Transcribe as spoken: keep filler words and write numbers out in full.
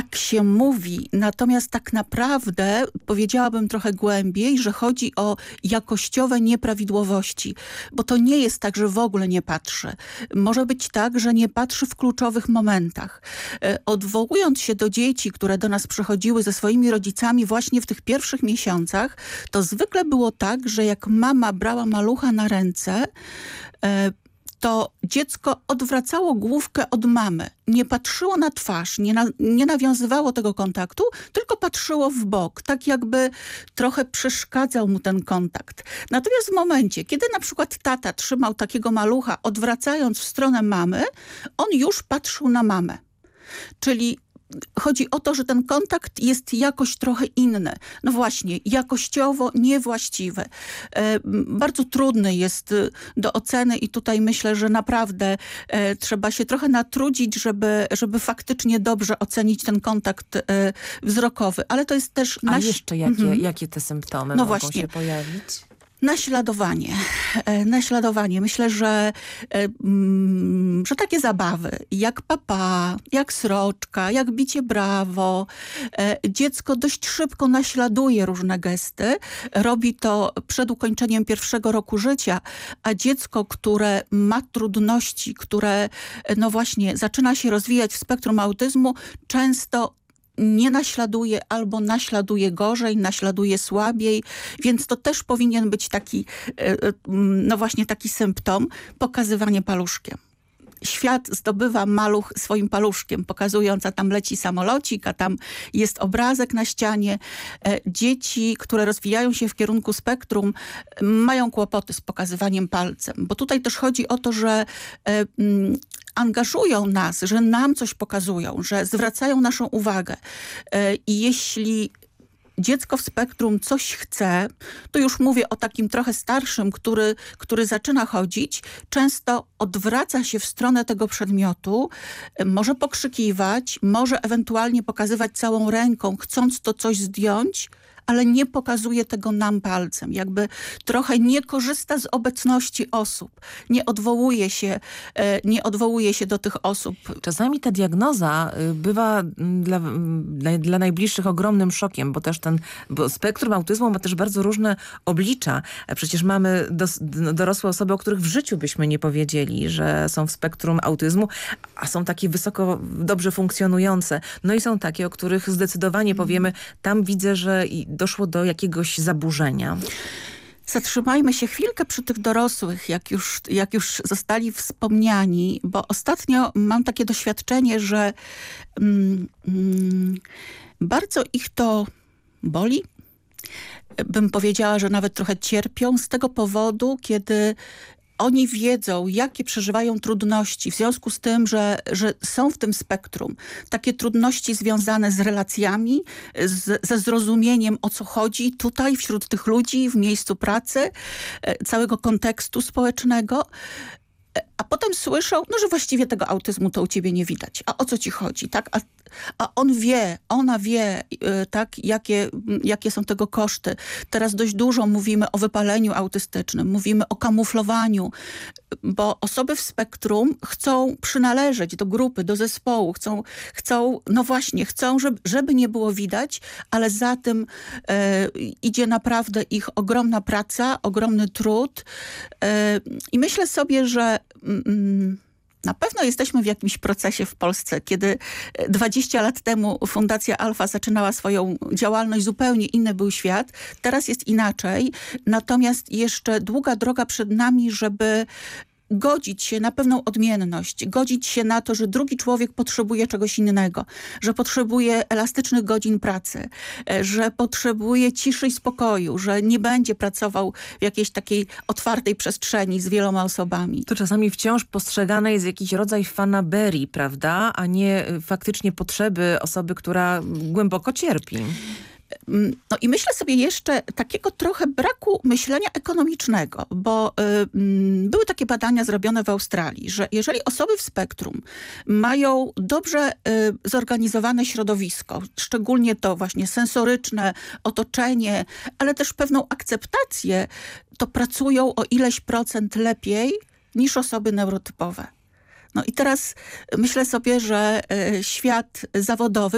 Tak się mówi, natomiast tak naprawdę powiedziałabym trochę głębiej, że chodzi o jakościowe nieprawidłowości, bo to nie jest tak, że w ogóle nie patrzy. Może być tak, że nie patrzy w kluczowych momentach. Odwołując się do dzieci, które do nas przychodziły ze swoimi rodzicami właśnie w tych pierwszych miesiącach, to zwykle było tak, że jak mama brała malucha na ręce, to dziecko odwracało główkę od mamy. Nie patrzyło na twarz, nie, na, nie nawiązywało tego kontaktu, tylko patrzyło w bok, tak jakby trochę przeszkadzał mu ten kontakt. Natomiast w momencie, kiedy na przykład tata trzymał takiego malucha, odwracając w stronę mamy, on już patrzył na mamę. Czyli chodzi o to, że ten kontakt jest jakoś trochę inny. No właśnie, jakościowo niewłaściwy. E, bardzo trudny jest do oceny i tutaj myślę, że naprawdę e, trzeba się trochę natrudzić, żeby, żeby faktycznie dobrze ocenić ten kontakt e, wzrokowy. Ale to jest też... A nasz... jeszcze jakie, mhm. jakie te symptomy no mogą właśnie. się pojawić? Naśladowanie. Naśladowanie. Myślę, że, że takie zabawy jak papa, jak sroczka, jak bicie brawo. Dziecko dość szybko naśladuje różne gesty. Robi to przed ukończeniem pierwszego roku życia, a dziecko, które ma trudności, które no właśnie zaczyna się rozwijać w spektrum autyzmu, często nie naśladuje albo naśladuje gorzej, naśladuje słabiej, więc to też powinien być taki, no właśnie taki symptom, pokazywanie paluszkiem. Świat zdobywa maluch swoim paluszkiem, pokazując, a tam leci samolocik, a tam jest obrazek na ścianie. Dzieci, które rozwijają się w kierunku spektrum, mają kłopoty z pokazywaniem palcem, bo tutaj też chodzi o to, że angażują nas, że nam coś pokazują, że zwracają naszą uwagę. I jeśli dziecko w spektrum coś chce, to już mówię o takim trochę starszym, który, który zaczyna chodzić, często odwraca się w stronę tego przedmiotu, może pokrzykiwać, może ewentualnie pokazywać całą ręką, chcąc to coś zdjąć, ale nie pokazuje tego nam palcem. Jakby trochę nie korzysta z obecności osób. Nie odwołuje się, nie odwołuje się do tych osób. Czasami ta diagnoza bywa dla, dla najbliższych ogromnym szokiem, bo też ten bo spektrum autyzmu ma też bardzo różne oblicza. Przecież mamy dos, dorosłe osoby, o których w życiu byśmy nie powiedzieli, że są w spektrum autyzmu, a są takie wysoko, dobrze funkcjonujące. No i są takie, o których zdecydowanie powiemy, tam widzę, że doszło do jakiegoś zaburzenia. Zatrzymajmy się chwilkę przy tych dorosłych, jak już, jak już zostali wspomniani, bo ostatnio mam takie doświadczenie, że mm, mm, bardzo ich to boli. Bym powiedziała, że nawet trochę cierpią z tego powodu, kiedy oni wiedzą, jakie przeżywają trudności w związku z tym, że, że są w tym spektrum. Takie trudności związane z relacjami, z, ze zrozumieniem, o co chodzi tutaj wśród tych ludzi, w miejscu pracy, całego kontekstu społecznego. A potem słyszą, no, że właściwie tego autyzmu to u ciebie nie widać. A o co ci chodzi, tak? A, a on wie, ona wie, yy, tak, jakie, jakie są tego koszty. Teraz dość dużo mówimy o wypaleniu autystycznym, mówimy o kamuflowaniu, bo osoby w spektrum chcą przynależeć do grupy, do zespołu, chcą, chcą no właśnie, chcą, żeby, żeby nie było widać, ale za tym yy, idzie naprawdę ich ogromna praca, ogromny trud. Yy, I myślę sobie, że na pewno jesteśmy w jakimś procesie w Polsce, kiedy dwadzieścia lat temu Fundacja Alfa zaczynała swoją działalność, zupełnie inny był świat. Teraz jest inaczej, natomiast jeszcze długa droga przed nami, żeby godzić się na pewną odmienność, godzić się na to, że drugi człowiek potrzebuje czegoś innego, że potrzebuje elastycznych godzin pracy, że potrzebuje ciszy i spokoju, że nie będzie pracował w jakiejś takiej otwartej przestrzeni z wieloma osobami. To czasami wciąż postrzegane jest jakiś rodzaj fanaberii, prawda? A nie faktycznie potrzeby osoby, która głęboko cierpi. No i myślę sobie jeszcze takiego trochę braku myślenia ekonomicznego, bo y, były takie badania zrobione w Australii, że jeżeli osoby w spektrum mają dobrze y, zorganizowane środowisko, szczególnie to właśnie sensoryczne, otoczenie, ale też pewną akceptację, to pracują o ileś procent lepiej niż osoby neurotypowe. No i teraz myślę sobie, że y, świat zawodowy